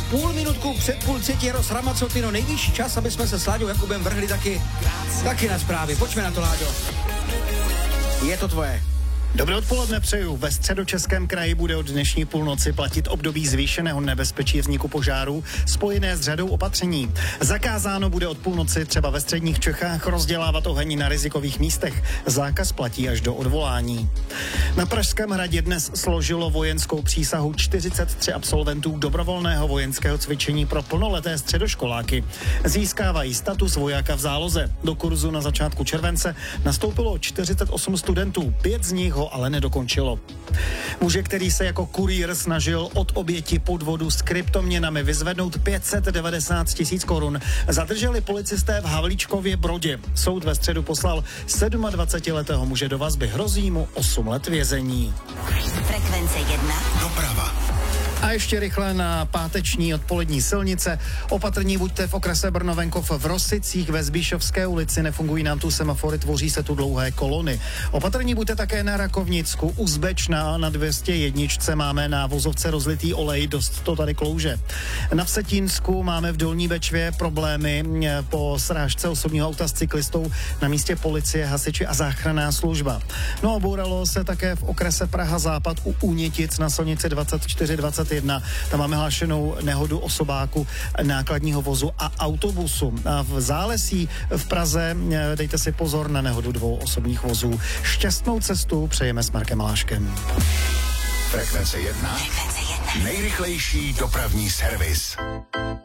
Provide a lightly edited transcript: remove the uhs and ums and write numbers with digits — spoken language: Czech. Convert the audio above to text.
půl minutku před půl třetí Eros Ramazzotti, no nejvyšší čas, aby jsme se s Láďou Jakubem vrhli taky na zprávy. Pojďme na to, Láďo. Je to tvoje. Dobré odpoledne přeju. Ve Středočeském kraji bude od dnešní půlnoci platit období zvýšeného nebezpečí vzniku požárů spojené s řadou opatření. Zakázáno bude od půlnoci třeba ve středních Čechách rozdělávat oheň na rizikových místech. Zákaz platí až do odvolání. Na Pražském hradě dnes složilo vojenskou přísahu 43 absolventů dobrovolného vojenského cvičení pro plnoleté středoškoláky. Získávají status vojáka v záloze. Do kurzu na začátku července nastoupilo 48 studentů, 5 z nich ho ale nedokončilo. Muže, který se jako kurýr snažil od oběti podvodu s kryptoměnami vyzvednout 590 000 korun, zadrželi policisté v Havlíčkově Brodě. Soud ve středu poslal 27letého muže do vazby, hrozí mu 8 let vězení. Frekvence 1. Doprava. A ještě rychle na páteční odpolední silnice. Opatrní buďte v okrese Brno-Venkov v Rosicích ve Zbíšovské ulici. Nefungují nám tu semafory, tvoří se tu dlouhé kolony. Opatrní buďte také na Rakovnicku. U Zbečna na 201 máme na vozovce rozlitý olej, dost to tady klouže. Na Vsetínsku máme v Dolní Bečvě problémy po srážce osobního auta s cyklistou, na místě policie, hasiči a záchranná služba. No a bouralo se také v okrese Praha-Západ u Únětic na silnici 2421. Tam máme hlášenou nehodu osobáku, nákladního vozu a autobusu. A v Zálesí v Praze dejte si pozor na nehodu 2 osobních vozů. Šťastnou cestu přejeme s Markem Maláškem. Frekvence 1. Nejrychlejší dopravní servis.